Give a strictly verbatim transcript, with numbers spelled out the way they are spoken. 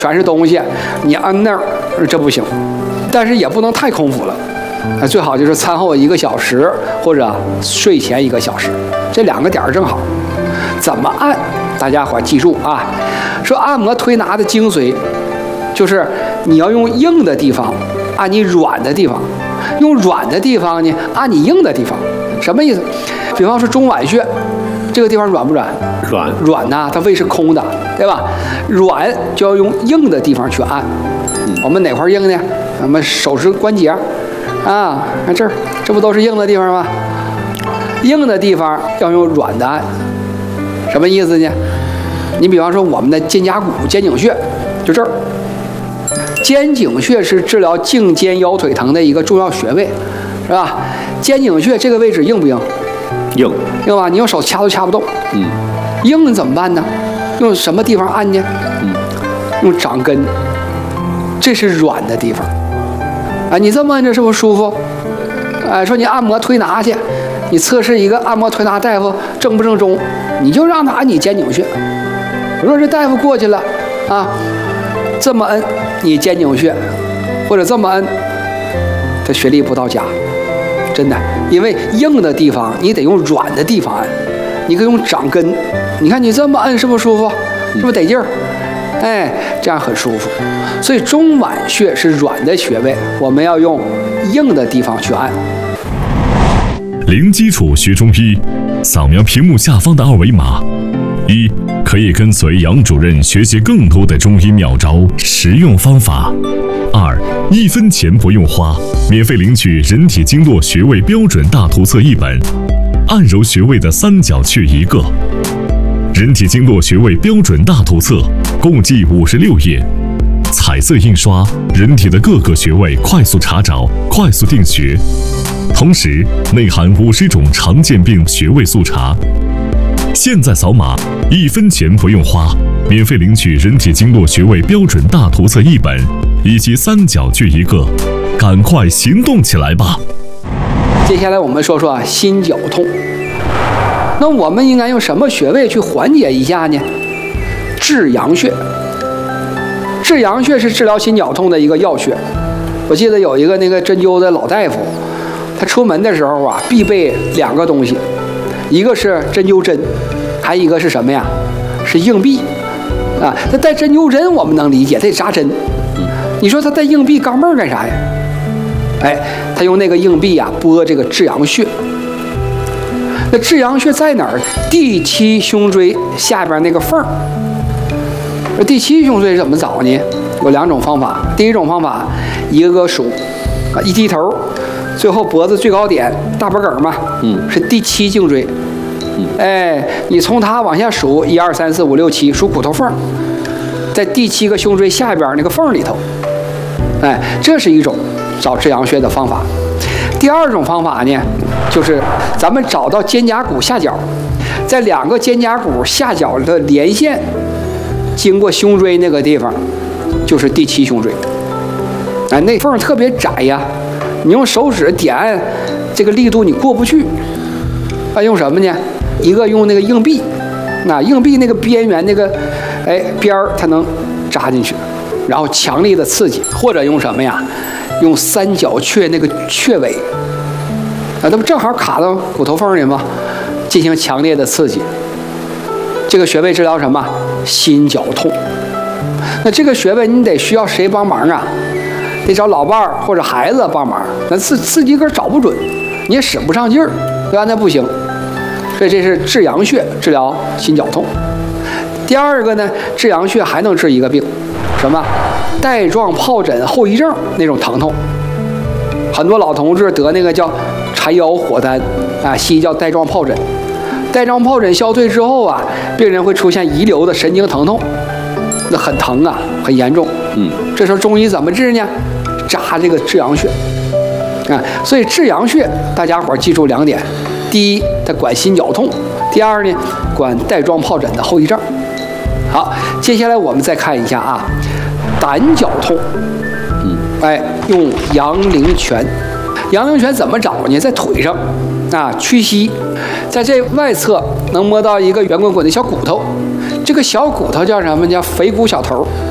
全是东西，你按那儿这不行，但是也不能太空腹了，啊，最好就是餐后一个小时或者睡前一个小时，这两个点儿正好。怎么按？大家伙记住啊，说按摩推拿的精髓，就是你要用硬的地方按你软的地方，用软的地方呢按你硬的地方。什么意思？比方说中脘穴，这个地方软不软？ 软软呐，它胃是空的，对吧？软就要用硬的地方去按。嗯、我们哪块硬呢？我们手指关节啊，看这儿，这不都是硬的地方吗？硬的地方要用软的按，什么意思呢？你比方说我们的肩胛骨、肩颈穴，就这儿。肩颈穴是治疗颈肩腰腿疼的一个重要穴位，是吧？肩颈穴这个位置硬不硬？ 硬， 硬吧？你用手掐都掐不动。 嗯， 硬怎么办呢？用什么地方按呢？ 嗯， 用掌根，这是软的地方。啊，你这么按着是不是舒服？哎，说你按摩推拿去，你测试一个按摩推拿大夫正不正宗，你就让他按你肩颈穴。如果这大夫过去了，啊，这么摁你肩颈穴，或者这么摁，他穴力不到家。真的，因为硬的地方你得用软的地方按，你可以用掌根。你看你这么按是不是舒服？是不是得劲儿？哎，这样很舒服。所以中脘穴是软的穴位，我们要用硬的地方去按。 零基础学中医，扫描屏幕下方的二维码，一可以跟随杨主任学习更多的中医妙招、实用方法。二，一分钱不用花，免费领取人体经络穴位标准大图册一本，按揉穴位的三角穴一个。人体经络穴位标准大图册共计五十六页，彩色印刷，人体的各个穴位快速查找、快速定穴，同时内含五十种常见病穴位速查。现在扫码，一分钱不用花，免费领取人体经络穴位标准大图册一本以及三角穴一个，赶快行动起来吧！ 接下来我们说说啊，心绞痛。那我们应该用什么穴位去缓解一下呢？至阳穴。至阳穴是治疗心绞痛的一个要穴。我记得有一个那个针灸的老大夫，他出门的时候啊，必备两个东西，一个是针灸针，还一个是什么呀？是硬币啊。他带针灸针我们能理解，他得扎针。你说他带硬币钢镚干啥呀？哎，他用那个硬币啊拨这个至阳穴。那至阳穴在哪儿？第七胸椎下边那个缝儿。第七胸椎怎么找呢？有两种方法。第一种方法，一个个数，啊，一低头，最后脖子最高点大脖梗嘛，嗯，是第七颈椎。嗯，哎，你从它往下数，一二三四五六七，数骨头缝，在第七个胸椎下边那个缝里头。哎，这是一种找至阳穴的方法。第二种方法呢，就是咱们找到肩胛骨下角，在两个肩胛骨下角的连线，经过胸椎那个地方，就是第七胸椎。哎，那缝特别窄呀，你用手指点按，这个力度你过不去。啊，用什么呢？一个用那个硬币，那硬币那个边缘那个，哎边儿它能扎进去，然后强力的刺激，或者用什么呀？用三角穴那个穴位，啊，那不正好卡到骨头缝里吗？进行强烈的刺激。这个穴位治疗什么？心绞痛。那这个穴位你得需要谁帮忙啊？得找老伴儿或者孩子帮忙。那自自己个找不准，你也使不上劲儿，对吧？那不行。所以这是至阳穴治疗心绞痛。第二个呢，至阳穴还能治一个病，什么？带状疱疹后遗症那种疼痛。很多老同志得那个叫缠腰火丹啊，西医叫带状疱疹。带状疱疹消退之后啊，病人会出现遗留的神经疼痛，那很疼啊，很严重。嗯，这时候中医怎么治呢？扎这个至阳穴啊。所以至阳穴大家伙记住两点：第一，它管心绞痛；第二呢，管带状疱疹的后遗症。好，接下来我们再看一下啊，胆绞痛。嗯，哎，用阳陵泉。阳陵泉怎么找呢？在腿上啊，屈膝，在这外侧能摸到一个圆滚滚的小骨头，这个小骨头叫什么？叫腓骨小头。